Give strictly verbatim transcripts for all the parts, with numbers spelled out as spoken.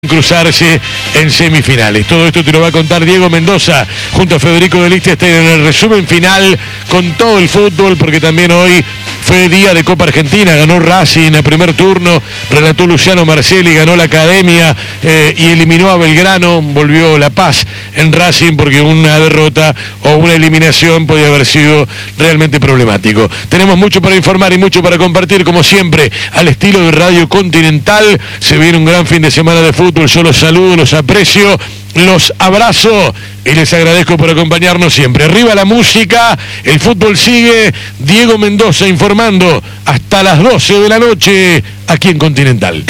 cruzarse en semifinales. Todo esto te lo va a contar Diego Mendoza junto a Federico de Liechtenstein en el resumen final con todo el fútbol, porque también hoy fue día de Copa Argentina, ganó Racing a primer turno, relató Luciano Marcelli, ganó la Academia eh, y eliminó a Belgrano, volvió La Paz en Racing porque una derrota o una eliminación podía haber sido realmente problemático. Tenemos mucho para informar y mucho para compartir, como siempre, al estilo de Radio Continental. Se viene un gran fin de semana de fútbol. Yo los saludo, los aprecio, los abrazo y les agradezco por acompañarnos siempre. Arriba la música, el fútbol sigue. Diego Mendoza informando hasta las doce de la noche aquí en Continental.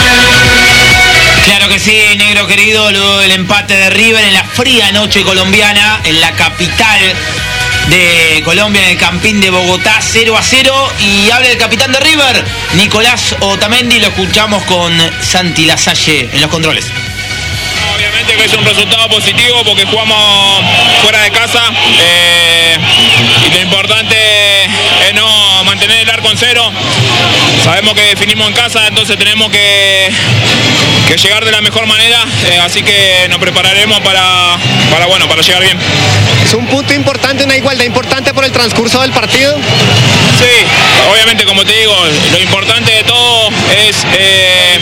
Claro que sí, negro querido, luego del empate de River en la fría noche colombiana, en la capital de Colombia, en el Campín de Bogotá, cero a cero, y habla el capitán de River, Nicolás Otamendi. Lo escuchamos con Santi Lasalle en los controles. Obviamente que es un resultado positivo porque jugamos fuera de casa eh, y lo importante es no mantener el arco en cero. Sabemos que definimos en casa, entonces tenemos que, que llegar de la mejor manera, eh, así que nos prepararemos para, para, bueno, para llegar bien. Es un punto importante, una igualdad importante por el transcurso del partido. Sí, obviamente, como te digo, lo importante de todo es eh,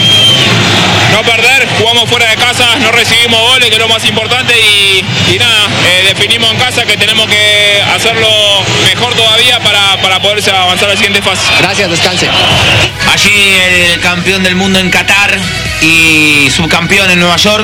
no perder. Jugamos fuera de casa, no recibimos goles, que es lo más importante, y, y nada, eh, definimos en casa que tenemos que hacerlo mejor todavía para, para poderse avanzar a la siguiente fase. Gracias, descanse. Allí el campeón del mundo en Qatar y subcampeón en Nueva York,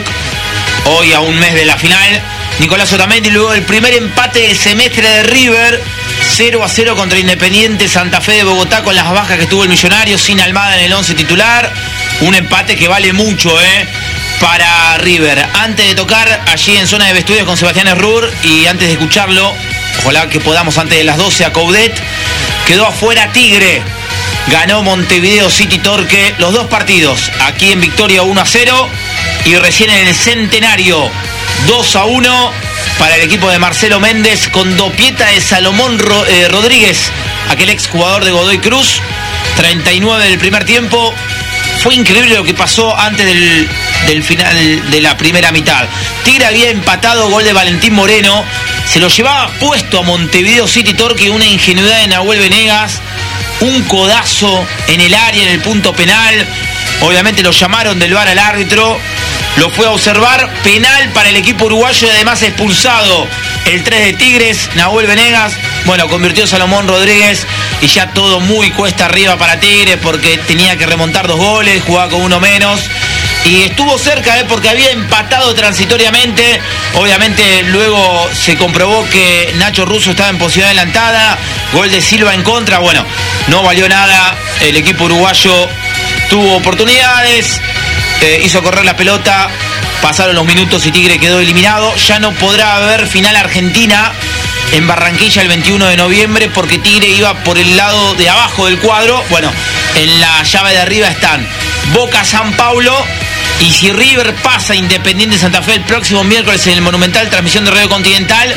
hoy a un mes de la final, Nicolás Otamendi, luego del primer empate del semestre de River, cero a cero contra Independiente Santa Fe de Bogotá, con las bajas que tuvo el Millonario, sin Almada en el once titular. Un empate que vale mucho, ¿eh? para River. Antes de tocar allí en zona de vestuarios con Sebastián Errur y antes de escucharlo, ojalá que podamos antes de las doce, a Coudet, quedó afuera Tigre. Ganó Montevideo City Torque los dos partidos, aquí en victoria uno a cero y recién en el Centenario dos a uno para el equipo de Marcelo Méndez, con dopieta de Salomón Ro- eh, Rodríguez, aquel exjugador de Godoy Cruz. Treinta y nueve del primer tiempo. Fue increíble lo que pasó antes del, del final de la primera mitad. Tigre había empatado, gol de Valentín Moreno, se lo llevaba puesto a Montevideo City Torque, una ingenuidad de Nahuel Venegas, un codazo en el área, en el punto penal. Obviamente lo llamaron del V A R al árbitro, lo fue a observar, penal para el equipo uruguayo y además expulsado el tres de Tigres, Nahuel Venegas. Bueno, convirtió Salomón Rodríguez y ya todo muy cuesta arriba para Tigres porque tenía que remontar dos goles, jugaba con uno menos. Y estuvo cerca, ¿eh? porque había empatado transitoriamente. Obviamente luego se comprobó que Nacho Russo estaba en posición adelantada. Gol de Silva en contra. Bueno, no valió nada. El equipo uruguayo tuvo oportunidades, eh, hizo correr la pelota. Pasaron los minutos y Tigre quedó eliminado. Ya no podrá haber final Argentina en Barranquilla el veintiuno de noviembre porque Tigre iba por el lado de abajo del cuadro. Bueno, en la llave de arriba están Boca, San Paulo. Y si River pasa Independiente Santa Fe el próximo miércoles en el Monumental, transmisión de Radio Continental,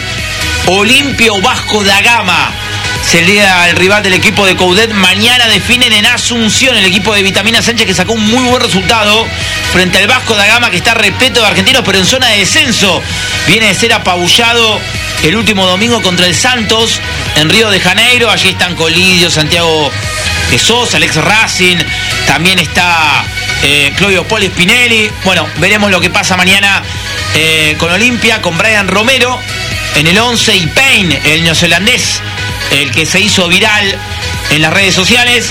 Olimpia o Vasco da Gama sería el rival del equipo de Coudet. Mañana definen en Asunción el equipo de Vitamina Sánchez, que sacó un muy buen resultado frente al Vasco da Gama, que está repleto de argentinos, pero en zona de descenso. Viene de ser apabullado el último domingo contra el Santos en Río de Janeiro. Allí están Colidio, Santiago de Sosa, Alex Racing, también está eh, Claudio Poli Spinelli. Bueno, veremos lo que pasa mañana eh, con Olimpia, con Brian Romero en el once y Payne, el neozelandés, el que se hizo viral en las redes sociales.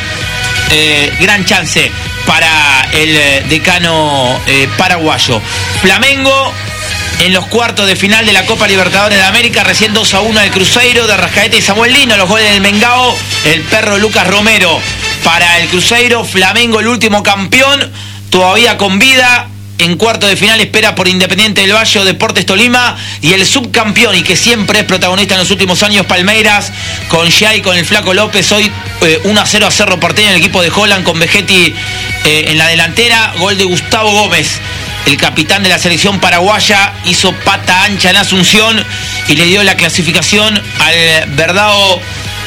Eh, gran chance para el decano eh, paraguayo. Flamengo en los cuartos de final de la Copa Libertadores de América, recién dos a uno al Cruzeiro de Arrascaeta y Samuel Lino. Los goles del Mengao, el perro Lucas Romero para el Cruzeiro. Flamengo, el último campeón, todavía con vida. En cuarto de final espera por Independiente del Valle, Deportes Tolima, y el subcampeón y que siempre es protagonista en los últimos años, Palmeiras, con Jai, con el Flaco López. Hoy eh, uno a cero a Cerro Porteño en el equipo de Holland, con Vegetti eh, en la delantera. Gol de Gustavo Gómez, el capitán de la selección paraguaya, hizo pata ancha en Asunción y le dio la clasificación al verdado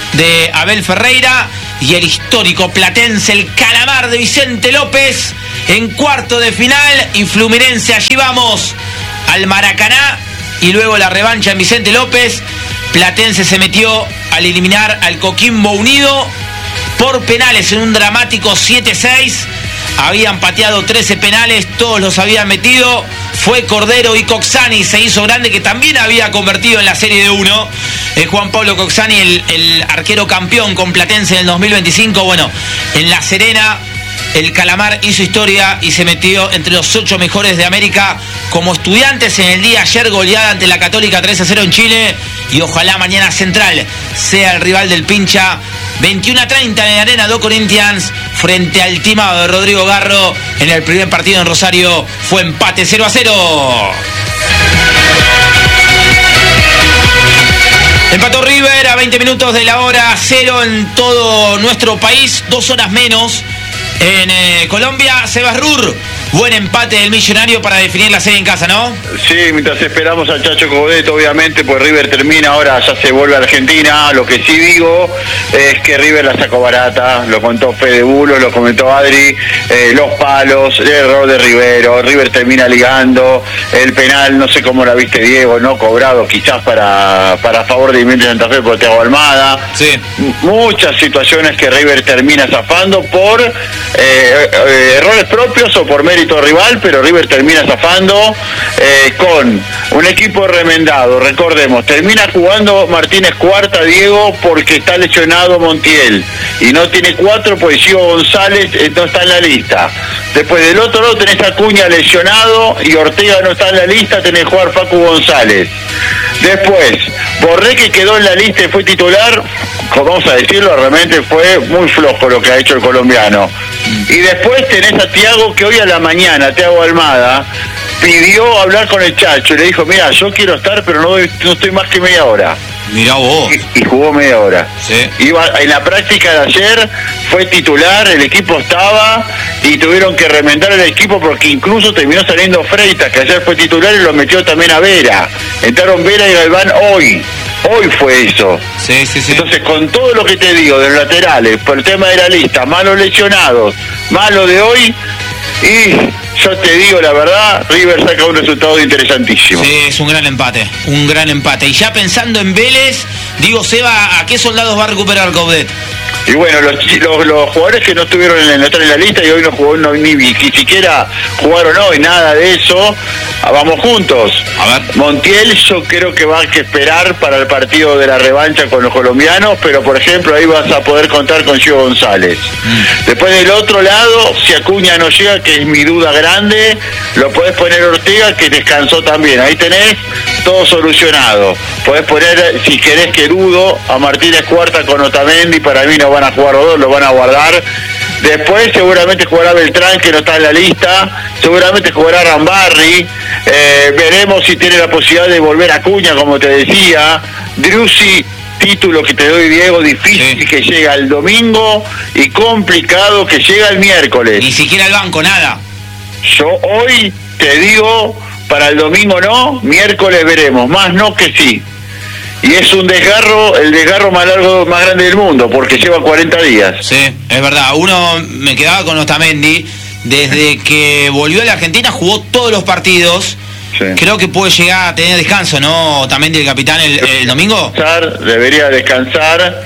de Abel Ferreira. Y el histórico platense, el calamar de Vicente López, en cuarto de final y Fluminense, allí vamos al Maracaná y luego la revancha en Vicente López. Platense se metió al eliminar al Coquimbo Unido por penales en un dramático siete seis. Habían pateado trece penales, todos los habían metido. Fue Cordero y Coxani, se hizo grande, que también había convertido en la serie de uno. Eh, Juan Pablo Coxani, el, el arquero campeón con Platense en el dos mil veinticinco. Bueno, en La Serena, el Calamar hizo historia y se metió entre los ocho mejores de América. Como Estudiantes en el día ayer, goleada ante la Católica tres a cero en Chile. Y ojalá mañana Central sea el rival del Pincha. veintiuno a treinta en la Arena do Corinthians frente al timado de Rodrigo Garro. En el primer partido en Rosario fue empate cero a cero. Empató River a veinte minutos de la hora cero en todo nuestro país, dos horas menos en eh, Colombia. Sebas Rur, buen empate del Millonario para definir la serie en casa, ¿no? Sí, mientras esperamos al Chacho Coudet, obviamente, pues River termina, ahora ya se vuelve a Argentina. Lo que sí digo es que River la sacó barata, lo contó Fede Bulo, lo comentó Adri, eh, los palos, el error de Rivero, River termina ligando, el penal, no sé cómo la viste, Diego, no cobrado quizás para, para favor de Independiente Santa Fe por Thiago Almada. Sí. M- muchas situaciones que River termina zafando por eh, eh, errores propios o por mérito rival, pero River termina zafando eh, con un equipo remendado. Recordemos, termina jugando Martínez Cuarta, Diego, porque está lesionado Montiel y no tiene cuatro, pues Gio González eh, no está en la lista. Después del otro lado tenés a Acuña lesionado y Ortega no está en la lista, tenés que jugar Facu González. Después, Borré, que quedó en la lista y fue titular, vamos a decirlo, realmente fue muy flojo lo que ha hecho el colombiano. Y después tenés a Thiago, que hoy a la mañana, Thiago Almada, pidió hablar con el Chacho y le dijo, mira, yo quiero estar, pero no, doy, no estoy más que media hora. Mirá vos. Y, y jugó media hora. Sí. Iba, en la práctica de ayer fue titular, el equipo estaba y tuvieron que remendar el equipo porque incluso terminó saliendo Freitas, que ayer fue titular y lo metió también a Vera. Entraron Vera y Galván hoy. Hoy fue eso. Sí, sí, sí. Entonces, con todo lo que te digo de los laterales, por el tema de la lista, malos lesionados, malo de hoy, y yo te digo la verdad, River saca un resultado interesantísimo. Sí, es un gran empate, un gran empate. Y ya pensando en Vélez, digo, Seba, ¿a qué soldados va a recuperar Coudet? Y bueno, los, los, los jugadores que no estuvieron en, no están en la lista y hoy no jugó, no, ni, ni siquiera jugaron hoy, nada de eso, vamos juntos. A ver. Montiel yo creo que va a que esperar para el partido de la revancha con los colombianos, pero por ejemplo ahí vas a poder contar con Gio González. Mm. Después del otro lado, si Acuña no llega, que es mi duda grande, lo podés poner Ortega, que descansó también. Ahí tenés todo solucionado. Podés poner, si querés que dudo, a Martínez Cuarta con Otamendi, para mí no van a jugar los dos, lo van a guardar. Después seguramente jugará Beltrán, que no está en la lista, seguramente jugará Rambarri, eh, veremos si tiene la posibilidad de volver a Acuña, como te decía. Driussi, título que te doy, Diego, difícil, sí, que llega el domingo y complicado que llega el miércoles. Ni siquiera el banco, nada. Yo hoy te digo, para el domingo no, miércoles veremos, más no que sí. Y es un desgarro, el desgarro más largo, más grande del mundo, porque lleva cuarenta días. Sí, es verdad. Uno, me quedaba con Otamendi, desde que volvió a la Argentina jugó todos los partidos. Sí. Creo que puede llegar a tener descanso, ¿no? Otamendi, el capitán, el, el domingo. Debería descansar.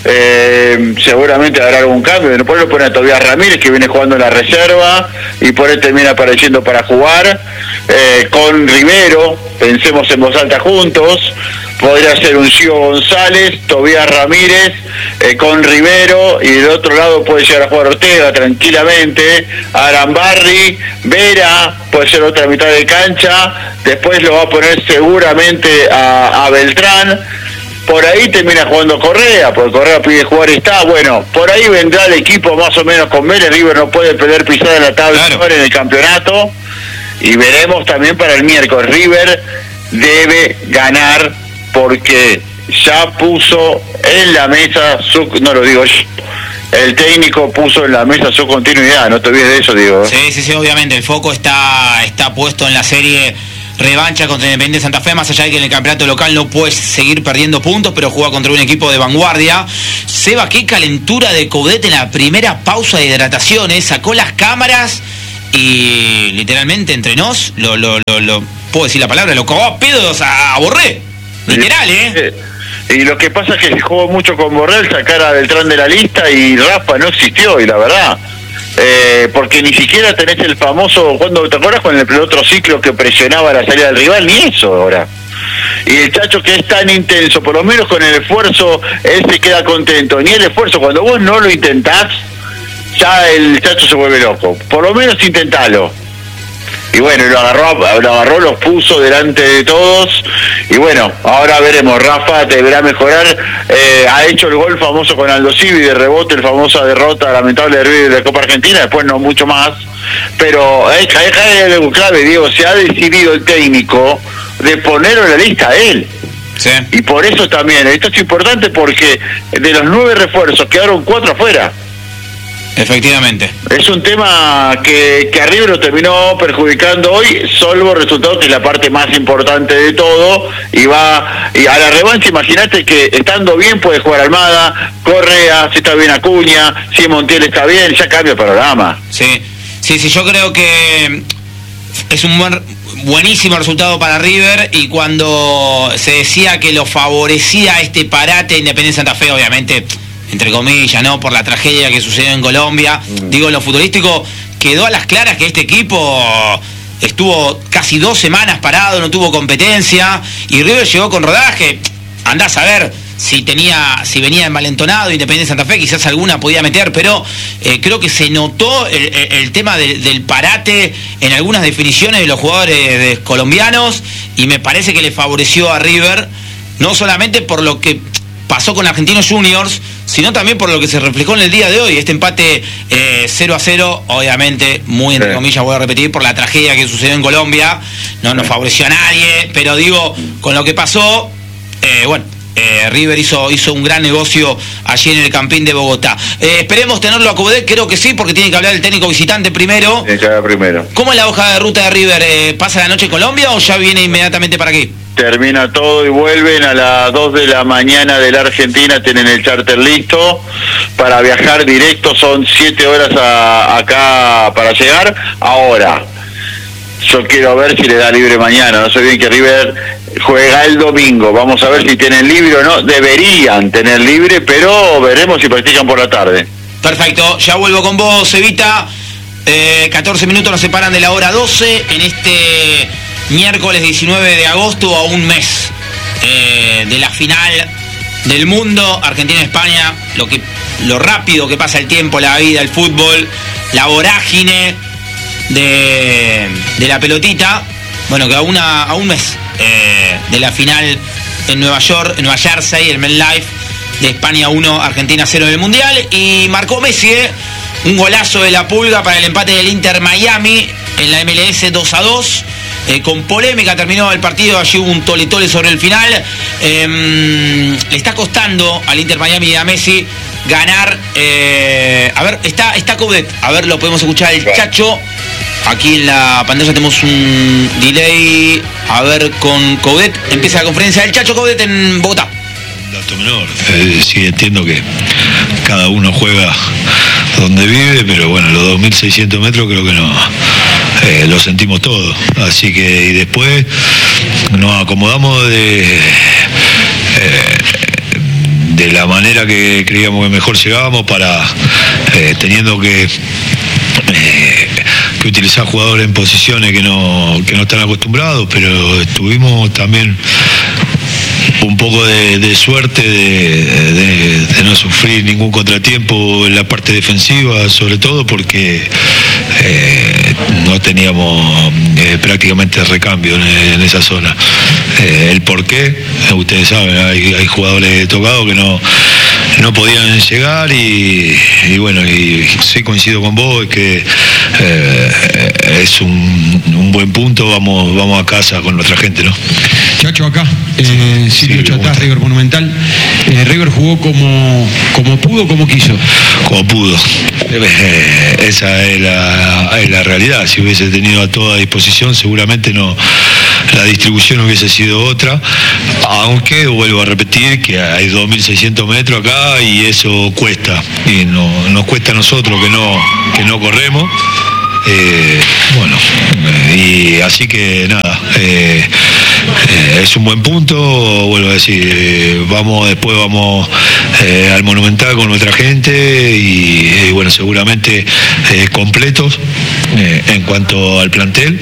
Eh, seguramente habrá algún cambio. Después lo pone a Tobias Ramírez, que viene jugando en la reserva, y por él termina apareciendo para jugar. Eh, con Rivero, pensemos en voz alta juntos. Podría ser un Gio González, Tobias Ramírez, eh, con Rivero, y del otro lado puede llegar a jugar Ortega tranquilamente, Arambarri, Vera, puede ser otra mitad de cancha, después lo va a poner seguramente a, a Beltrán. Por ahí termina jugando Correa, porque Correa pide jugar y está. Bueno, por ahí vendrá el equipo más o menos con Vélez. River no puede perder pisada en la tabla, claro, en el campeonato. Y veremos también para el miércoles. River debe ganar porque ya puso en la mesa su... No lo digo yo. El técnico puso en la mesa su continuidad. No te olvides de eso, digo. Sí, sí, sí, obviamente. El foco está, está puesto en la serie revancha contra Independiente Santa Fe, más allá de que en el campeonato local no puedes seguir perdiendo puntos, pero juega contra un equipo de vanguardia. Seba, qué calentura de Coudet en la primera pausa de hidratación, ¿eh? Sacó las cámaras y literalmente entre nos, lo, lo, lo, lo puedo decir la palabra, lo cagó a pedos a, a Borré. Literal, ¿eh? Y lo que pasa es que se jugó mucho con Borrell, sacar a Beltrán de la lista y Rafa no existió, y la verdad. Eh, porque ni siquiera tenés el famoso, cuando te acuerdas con el otro ciclo que presionaba la salida del rival, ni eso ahora. Y el Chacho, que es tan intenso, por lo menos con el esfuerzo, él se queda contento. Ni el esfuerzo, cuando vos no lo intentás, ya el Chacho se vuelve loco. Por lo menos intentalo. Y bueno, lo agarró, lo agarró, los puso delante de todos. Y bueno, ahora veremos. Rafa deberá mejorar. Eh, ha hecho el gol famoso con Aldo Civi de rebote, el famosa derrota lamentable de River de la Copa Argentina. Después no mucho más. Pero es eh, algo clave, Diego. Se ha decidido el técnico de ponerlo en la lista a él. Sí. Y por eso también, esto es importante porque de los nueve refuerzos quedaron cuatro afuera. Efectivamente. Es un tema que, que a River lo terminó perjudicando hoy, salvo resultado que es la parte más importante de todo, y va y a la revancha. Imagínate que estando bien puede jugar Almada, Correa, si está bien Acuña, si Montiel está bien, ya cambia el panorama. Sí, sí, sí, yo creo que es un buen, buenísimo resultado para River, y cuando se decía que lo favorecía este parate Independiente Santa Fe, obviamente entre comillas, ¿no? Por la tragedia que sucedió en Colombia. Mm. Digo, lo futbolístico quedó a las claras que este equipo estuvo casi dos semanas parado, no tuvo competencia, y River llegó con rodaje. Andás a ver si tenía, si venía envalentonado Independiente Santa Fe, quizás alguna podía meter, pero eh, creo que se notó el, el tema de, del parate en algunas definiciones de los jugadores colombianos, y me parece que le favoreció a River, no solamente por lo que pasó con Argentinos Juniors, sino también por lo que se reflejó en el día de hoy, este empate eh, cero a cero, obviamente, muy entre sí. comillas, voy a repetir, por la tragedia que sucedió en Colombia. No nos favoreció a nadie, pero digo, con lo que pasó, eh, bueno, eh, River hizo, hizo un gran negocio allí en el Campín de Bogotá. Eh, esperemos tenerlo a Coudet, creo que sí, porque tiene que hablar el técnico visitante primero. Sí, primero. ¿Cómo es la hoja de ruta de River? Eh, ¿Pasa la noche en Colombia o ya viene inmediatamente para aquí? Termina todo y vuelven a las dos de la mañana de la Argentina, tienen el charter listo para viajar directo, son siete horas a, acá para llegar. Ahora, yo quiero ver si le da libre mañana, no sé bien que River juega el domingo, vamos a ver si tienen libre o no, deberían tener libre, pero veremos si practican por la tarde. Perfecto, ya vuelvo con vos, Evita. eh, catorce minutos nos separan de la hora doce en este miércoles diecinueve de agosto, a un mes eh, de la final del mundo, Argentina-España. Lo que, lo rápido que pasa el tiempo, la vida, el fútbol, la vorágine de, de la pelotita. Bueno, que a, una, a un mes eh, de la final en Nueva York, en Nueva Jersey, el MetLife, de España uno, Argentina cero en el Mundial. Y marcó Messi, eh, un golazo de la Pulga para el empate del Inter Miami en la M L S dos a dos. Eh, con polémica terminó el partido, allí hubo un tole-tole sobre el final. Eh, le está costando al Inter Miami y a Messi ganar. Eh, a ver, está, está Coudet. A ver, lo podemos escuchar el Chacho. Aquí en la pantalla tenemos un delay. A ver, con Coudet. Empieza la conferencia del Chacho Coudet en Bogotá. Dato menor. Eh, sí, entiendo que cada uno juega donde vive, pero bueno, los dos mil seiscientos metros creo que no. Eh, lo sentimos todo, así que y después nos acomodamos de eh, de la manera que creíamos que mejor llegábamos, para eh, teniendo que eh, que utilizar jugadores en posiciones que no que no están acostumbrados, pero estuvimos también un poco de, de suerte de, de, de no sufrir ningún contratiempo en la parte defensiva, sobre todo porque eh, no teníamos eh, prácticamente recambio en, en esa zona. Eh, el por qué, ustedes saben, hay, hay jugadores tocados que no, no podían llegar, y, y bueno, y sí coincido con vos, que eh, es un, un buen punto, vamos, vamos a casa con nuestra gente, ¿no? Chacho, acá, eh, Silvio sí, Chatás, River Monumental. Eh, River jugó como, como pudo, como quiso. Como pudo. Eh, esa es la, es la realidad. Si hubiese tenido a toda disposición, seguramente no, la distribución hubiese sido otra. Aunque, vuelvo a repetir, que hay dos mil seiscientos metros acá y eso cuesta. Y no, nos cuesta a nosotros que no, que no corremos. eh, bueno, y así que nada, eh, eh, es un buen punto, vuelvo a decir, eh, vamos después vamos eh, al Monumental con nuestra gente y, y bueno, seguramente eh, completos eh, en cuanto al plantel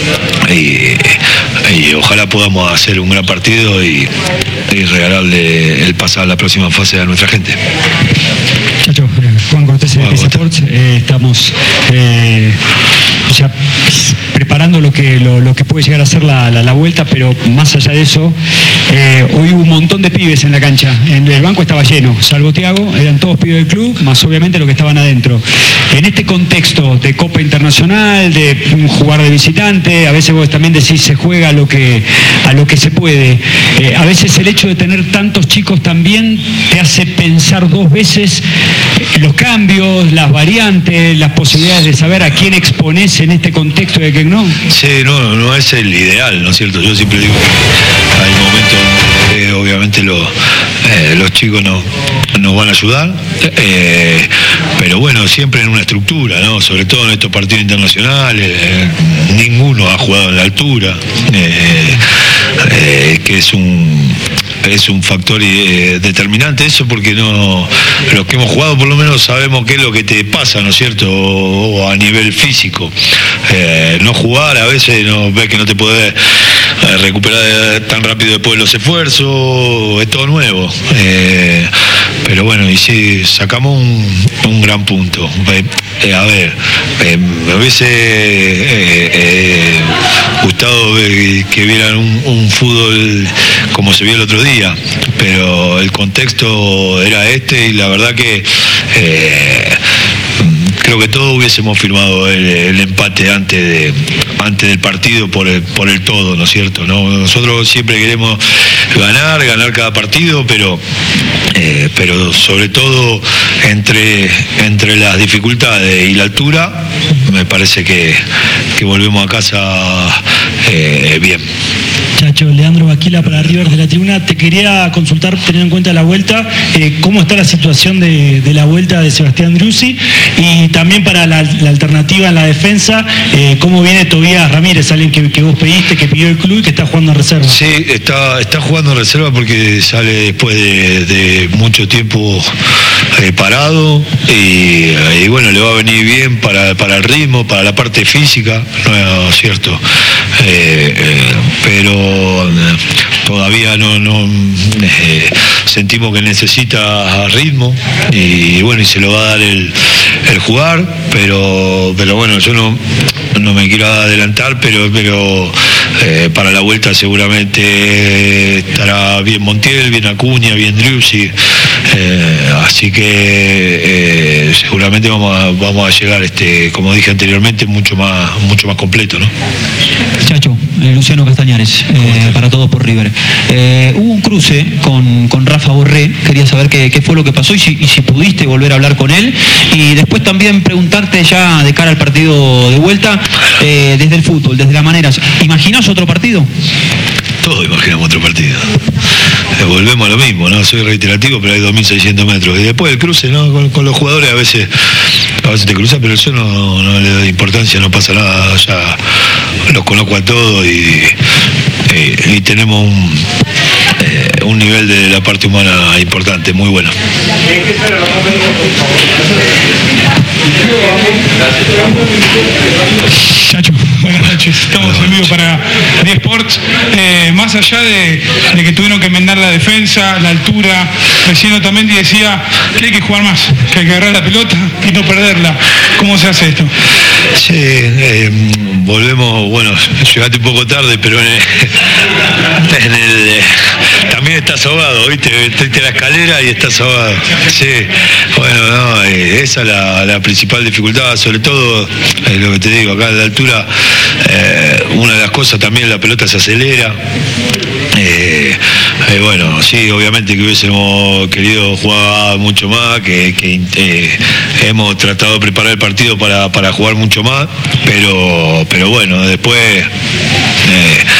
y, y ojalá podamos hacer un gran partido y, y regalarle el pasar a la próxima fase a nuestra gente. Chacho, eh, Juan Cortés de P C Sports, eh, estamos eh, o sea, preparando lo que, lo, lo que puede llegar a ser la, la, la vuelta, pero más allá de eso, eh, hoy hubo un montón de pibes en la cancha, en el banco estaba lleno, salvo Thiago, eran todos pibes del club, más obviamente los que estaban adentro. En este contexto de Copa Internacional, de jugar de visitante, a veces vos también decís se juega a lo que, a lo que se puede, eh, a veces el hecho de tener tantos chicos también te hace pensar dos veces los cambios, las variantes, las posibilidades de saber a quién exponés en este contexto de que no. Sí, no, no es el ideal, ¿no es cierto? Yo siempre digo que hay momentos donde eh, obviamente lo, eh, los chicos no, nos van a ayudar, eh, pero bueno, siempre en una estructura, ¿no? Sobre todo en estos partidos internacionales, eh, ninguno ha jugado en la altura, eh, eh, que es un... es un factor eh, determinante eso, porque no los que hemos jugado por lo menos sabemos qué es lo que te pasa, ¿no es cierto? O, o a nivel físico. Eh, no jugar a veces no ves que no te podés eh, recuperar tan rápido después de los esfuerzos, es todo nuevo. Eh, pero bueno, y sí, sacamos un, un gran punto. Eh, a ver, eh, me hubiese eh, eh, gustado ver, que vieran un, un fútbol como se vio el otro día, pero el contexto era este y la verdad que eh, creo que todos hubiésemos firmado el, el empate antes de antes del partido por el, por el todo, ¿no es cierto? ¿No? Nosotros siempre queremos ganar, ganar cada partido, pero eh, pero sobre todo entre, entre las dificultades y la altura, me parece que, que volvemos a casa eh, bien. Chacho, Leandro Baquila para River de la Tribuna. Te quería consultar, teniendo en cuenta la vuelta, eh, cómo está la situación de, de la vuelta de Sebastián Driussi y también para la, la alternativa en la defensa, eh, cómo viene Tobías Ramírez, alguien que, que vos pediste, que pidió el club y que está jugando en reserva. Sí, está, está jugando en reserva porque sale después de, de mucho tiempo eh, parado y, y bueno, le va a venir bien para, para el ritmo, para la parte física, ¿no es cierto? Eh, eh, pero todavía no, no eh, sentimos que necesita ritmo y bueno, y se lo va a dar el, el jugar, pero pero bueno, yo no, no me quiero adelantar, pero pero eh, para la vuelta seguramente estará bien Montiel, bien Acuña, bien Driussi, eh, así que eh, seguramente vamos a, vamos a llegar, este, como dije anteriormente, mucho más mucho más completo, ¿no? Chacho, eh, Luciano Castañares, eh, para Todos por River. Eh, hubo un cruce con, con Rafa Borré, quería saber qué, qué fue lo que pasó y si, y si pudiste volver a hablar con él. Y después también preguntarte ya de cara al partido de vuelta, eh, desde el fútbol, desde las maneras, ¿imaginás otro partido? Todos imaginamos otro partido. Eh, volvemos a lo mismo, ¿no? Soy reiterativo, pero hay dos mil seiscientos metros. Y después el cruce, ¿no? Con, con los jugadores a veces a veces te cruzas, pero yo no, no le doy importancia, no pasa nada, ya los conozco a todos y, y, y tenemos un, eh, un nivel de la parte humana importante, muy bueno. Chacho, buenas noches, estamos en vivo para D Sports. Eh, más allá de, de que tuvieron que enmendar la defensa, la altura, recién Otamendi decía que hay que jugar más, que hay que agarrar la pelota y no perderla. ¿Cómo se hace esto? Sí, eh, volvemos, bueno, llegaste un poco tarde, pero en el, en el eh, también estás ahogado, ¿viste? Viste la escalera y estás ahogado. Sí, bueno, no, eh, esa es la, la principal dificultad, sobre todo, eh, lo que te digo, acá a la altura, eh, una de las cosas también, la pelota se acelera. Eh, eh, bueno, sí, obviamente que hubiésemos querido jugar mucho más, que, que eh, hemos tratado de preparar el partido para, para jugar mucho más, pero, pero bueno, después eh,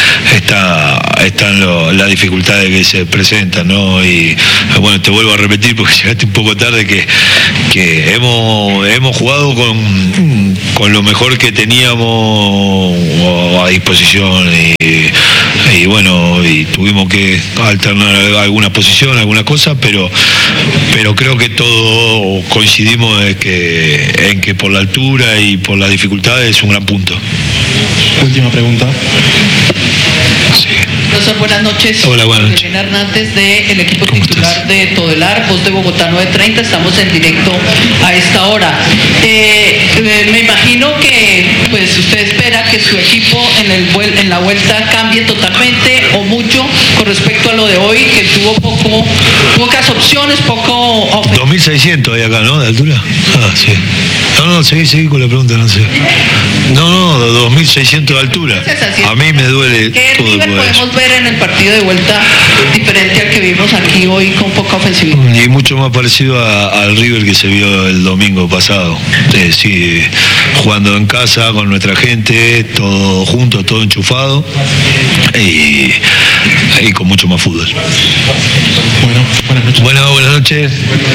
está, están lo, las dificultades que se presentan, ¿no? Y bueno, te vuelvo a repetir porque llegaste un poco tarde que, que hemos, hemos jugado con, con lo mejor que teníamos a disposición y, y bueno, y tuvimos que alternar algunas posiciones, algunas cosas, pero, pero creo que todos coincidimos en que, en que por la altura y por las dificultades es un gran punto. Última pregunta. Sí. Profesor, buenas noches. Hola, buenas noches. Elena Hernández del equipo titular estás? de Todelar, voz de Bogotá nueve treinta, estamos en directo a esta hora. Eh, eh, me imagino que pues usted espera que su equipo en, el vuel en la vuelta cambie totalmente o mucho con respecto a lo de hoy, que tuvo poco, pocas opciones, poco... dos mil seiscientos hay acá, ¿no? De altura. Ah, sí. No, no, seguí, seguí con la pregunta, no sé. No, no, dos mil seiscientos de altura. A mí me duele ¿Qué todo. nivel podemos ver en el partido de vuelta diferente al que vimos aquí hoy con poca ofensividad? Y mucho más parecido a, al River que se vio el domingo pasado. Eh, sí, jugando en casa con nuestra gente, todo junto, todo enchufado y, y con mucho más fútbol. Bueno, buenas noches. Bueno, buenas noches.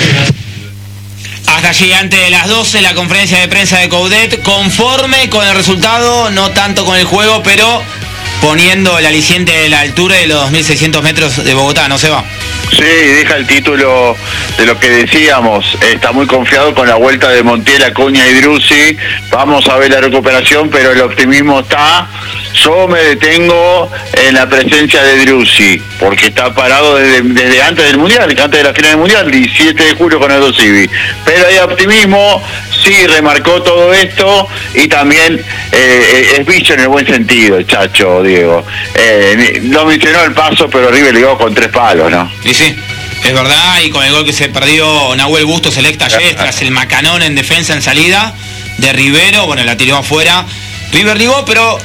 Hasta allí, antes de las doce, la conferencia de prensa de Coudet, conforme con el resultado, no tanto con el juego, pero poniendo el aliciente de la altura de los dos mil seiscientos metros de Bogotá, ¿no se va? Sí, deja el título de lo que decíamos, está muy confiado con la vuelta de Montiel, Acuña y Driussi, vamos a ver la recuperación, pero el optimismo está. Yo me detengo en la presencia de Driussi, porque está parado desde, desde antes del Mundial, antes de la final del Mundial, diecisiete de julio con el dos Civi. Pero hay optimismo, sí, remarcó todo esto, y también eh, es bicho en el buen sentido, el Chacho, Diego. Eh, no mencionó el paso, pero River llegó con tres palos, ¿no? Y sí, es verdad, y con el gol que se perdió Nahuel Bustos, selecta ayer, tras el macanón en defensa en salida de Rivero, bueno, la tiró afuera. River ligó, pero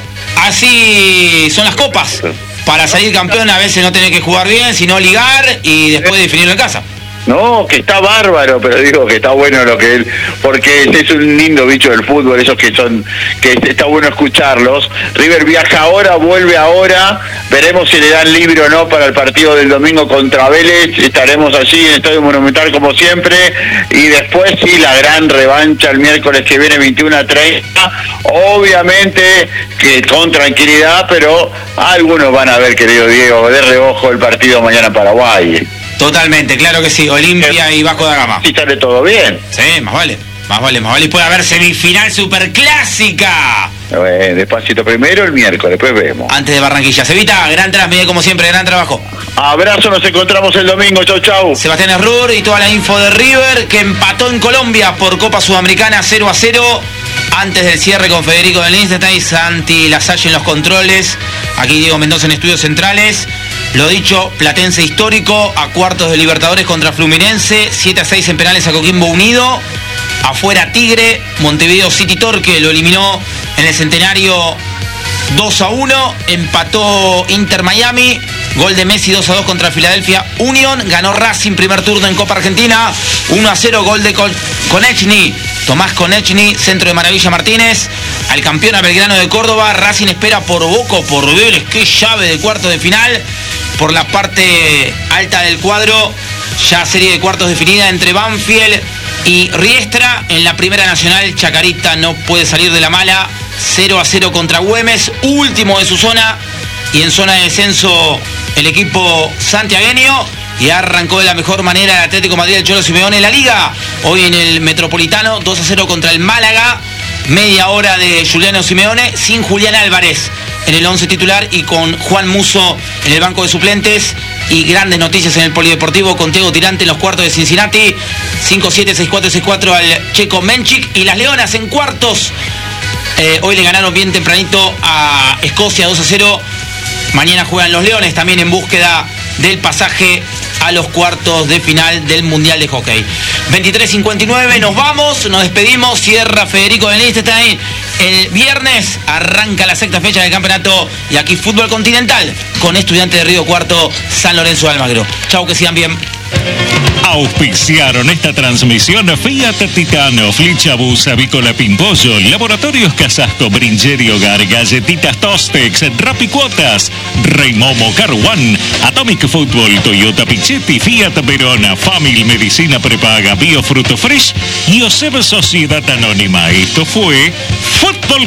así son las copas. Para salir campeón a veces no tenés que jugar bien, sino ligar y después definirlo en casa. No, que está bárbaro, pero digo que está bueno lo que él, porque es un lindo bicho del fútbol, esos que son, que está bueno escucharlos. River viaja ahora, vuelve ahora, veremos si le dan libre o no para el partido del domingo contra Vélez, estaremos allí en el Estadio Monumental como siempre, y después sí, la gran revancha el miércoles que viene, veintiuno a treinta, obviamente que con tranquilidad, pero algunos van a ver, querido Diego, de reojo el partido mañana en Paraguay. Totalmente, claro que sí, Olimpia y Vasco da Gama. Si sale todo bien. Sí, más vale, más vale, más vale. Y puede haber semifinal superclásica. Bueno, despacito primero el miércoles, después vemos. Antes de Barranquilla. Cevita, gran transmisión como siempre, gran trabajo. Abrazo, nos encontramos el domingo, chau chau. Sebastián Errur y toda la info de River, que empató en Colombia por Copa Sudamericana cero a cero. Antes del cierre con Federico del Liechtenstein, Santi Lasalle en los controles. Aquí Diego Mendoza en Estudios Centrales. Lo dicho, Platense histórico a cuartos de Libertadores contra Fluminense, siete a seis en penales a Coquimbo Unido. Afuera Tigre, Montevideo City Torque lo eliminó en el Centenario dos a uno. Empató Inter Miami, gol de Messi dos a dos contra Philadelphia Union. Ganó Racing primer turno en Copa Argentina, uno a cero, gol de Konechny, Tomás Konechny, centro de Maravilla Martínez. Al campeón a Belgrano de Córdoba, Racing espera por Boca o por Vélez, qué llave de cuartos de final. Por la parte alta del cuadro, ya serie de cuartos definida entre Banfield y Riestra. En la Primera Nacional, Chacarita no puede salir de la mala, cero a cero contra Güemes, último de su zona, y en zona de descenso el equipo santiagueño. Y arrancó de la mejor manera el Atlético Madrid del Cholo Simeone en la Liga. Hoy en el Metropolitano, dos a cero contra el Málaga. Media hora de Juliano Simeone sin Julián Álvarez en el once titular y con Juan Musso en el banco de suplentes. Y grandes noticias en el Polideportivo con Tego Tirante en los cuartos de Cincinnati. cinco siete, seis cuatro, seis cuatro al checo Menchik. Y las Leonas en cuartos. Eh, hoy le ganaron bien tempranito a Escocia dos a cero. Mañana juegan los Leones también en búsqueda del pasaje a los cuartos de final del Mundial de Hockey. veintitrés cincuenta y nueve, nos vamos, nos despedimos, cierra Federico del Liechtenstein. El viernes arranca la sexta fecha del campeonato y aquí Fútbol Continental con Estudiantes de Río Cuarto, San Lorenzo de Almagro. Chau, que sigan bien. Auspiciaron esta transmisión Fiat Titano, Flichabus, Avícola Pimpollo, Laboratorios Casasco, Bringerio Hogar, Galletitas Tostex, Rapicuotas, Reymomo Car One, Atomic Football, Toyota Pichetti, Fiat Verona, Family Medicina Prepaga, Biofruto Fresh y Oseb Sociedad Anónima. Esto fue Fútbol